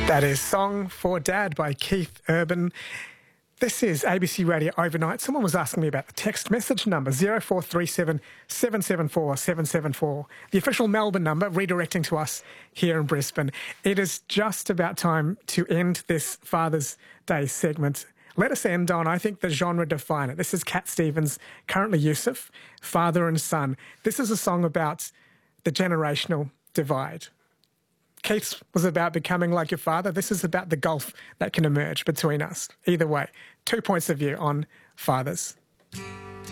That is Song for Dad by Keith Urban. This is ABC Radio Overnight. Someone was asking me about the text message number, 0437 774 774, the official Melbourne number, redirecting to us here in Brisbane. It is just about time to end this Father's Day segment. Let us end on, I think, the genre definer. This is Cat Stevens, currently Yusuf, father and son. This is a song about the generational divide. Keith's was about becoming like your father. This is about the gulf that can emerge between us. Either way, 2 points of view on fathers.